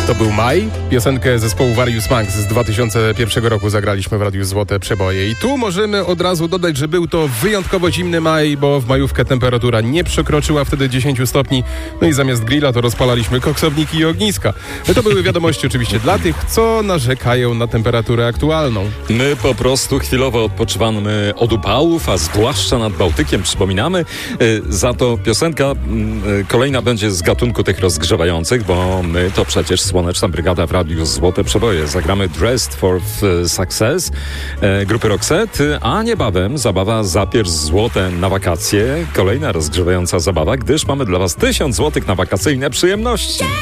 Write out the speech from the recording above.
To był maj. Piosenkę zespołu Various Monks z 2001 roku zagraliśmy w Radiu Złote Przeboje. I tu możemy od razu dodać, że był to wyjątkowo zimny maj, bo w majówkę temperatura nie przekroczyła wtedy 10 stopni. No i zamiast grilla to rozpalaliśmy koksowniki i ogniska. To były wiadomości oczywiście dla tych, co narzekają na temperaturę aktualną. My po prostu chwilowo odpoczywamy od upałów, a zwłaszcza nad Bałtykiem, przypominamy. Za to piosenka kolejna będzie z gatunku tych rozgrzewających, bo my to przecież Słoneczna Brygada w Radiu Złote Przeboje. Zagramy Dressed for Success grupy Roxette, a niebawem zabawa Zapierz złote na wakacje. Kolejna rozgrzewająca zabawa, gdyż mamy dla Was 1000 złotych na wakacyjne przyjemności.